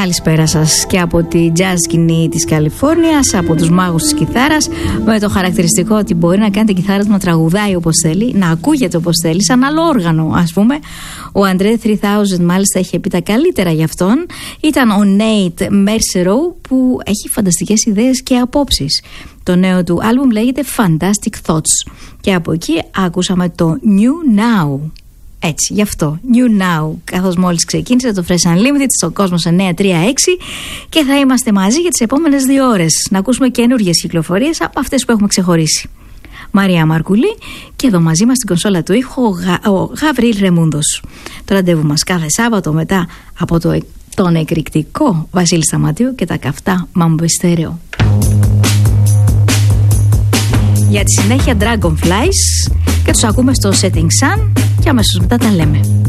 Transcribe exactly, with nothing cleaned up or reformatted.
Καλησπέρα σας και από τη jazz σκηνή της Καλιφόρνιας, από τους μάγους της κιθάρας, με το χαρακτηριστικό ότι μπορεί να κάνετε κιθάρας να τραγουδάει όπως θέλει, να ακούγεται όπως θέλει, σαν άλλο όργανο ας πούμε. Ο André τρεις χιλιάδες μάλιστα είχε πει τα καλύτερα για αυτόν. Ήταν ο Nate Mercereau, που έχει φανταστικές ιδέες και απόψεις. Το νέο του άλμπουμ λέγεται Fantastic Thoughts και από εκεί άκουσαμε το New Now. Έτσι, γι' αυτό, New Now, καθώς μόλις ξεκίνησε το Fresh Unlimited στο Κόσμος εννιακόσια τριάντα έξι και θα είμαστε μαζί για τις επόμενες δύο ώρες να ακούσουμε καινούργιες κυκλοφορίες από αυτές που έχουμε ξεχωρίσει. Μαρία Μαρκουλή και εδώ μαζί μας στην κονσόλα του ήχου ο, Γα, ο Γαβρίλ Ρεμούντος. Το ραντεβού μας κάθε Σάββατο μετά από το, τον εκρηκτικό Βασίλη Σταματίου και τα καυτά Mambo Stereo. Για τη συνέχεια Dragonflies και τους ακούμε στο Setting Sun και αμέσως μετά τα λέμε.